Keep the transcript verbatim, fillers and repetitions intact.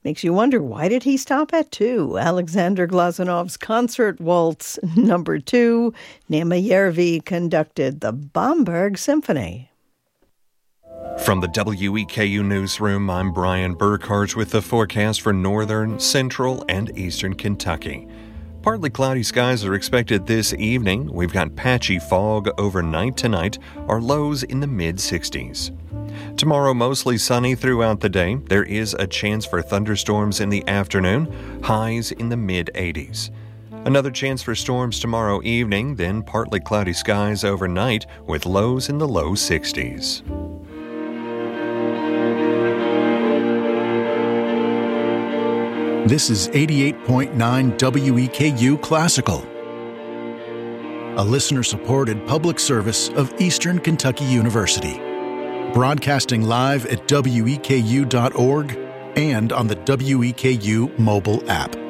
Makes you wonder, why did he stop at two? Alexander Glazunov's Concert Waltz number two. Nema Järvi conducted the Bamberg Symphony. From the W E K U Newsroom, I'm Brian Burkhart with the forecast for northern, central, and eastern Kentucky. Partly cloudy skies are expected this evening. We've got patchy fog overnight tonight, our lows in the mid-sixties. Tomorrow, mostly sunny throughout the day. There is a chance for thunderstorms in the afternoon, highs in the mid-eighties. Another chance for storms tomorrow evening, then partly cloudy skies overnight with lows in the low sixties. This is eighty-eight point nine W E K U Classical, a listener-supported public service of Eastern Kentucky University, broadcasting live at W E K U dot org and on the W E K U mobile app.